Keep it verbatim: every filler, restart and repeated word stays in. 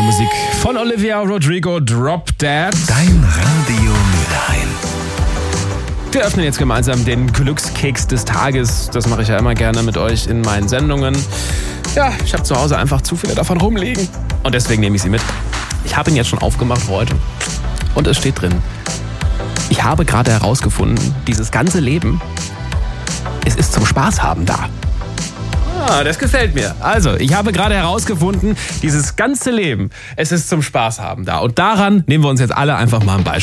Musik von Olivia Rodrigo, Drop Dead. Dein Radio Mülheim. Wir öffnen jetzt gemeinsam den Glückskeks des Tages. Das mache ich ja immer gerne mit euch in meinen Sendungen. Ja, ich habe zu Hause einfach zu viele davon rumliegen. Und deswegen nehme ich sie mit. Ich habe ihn jetzt schon aufgemacht für heute. Und es steht drin: Ich habe gerade herausgefunden, dieses ganze Leben, es ist zum Spaß haben da. Ah, das gefällt mir. Also, ich habe gerade herausgefunden, dieses ganze Leben, es ist zum Spaß haben da. Und daran nehmen wir uns jetzt alle einfach mal ein Beispiel.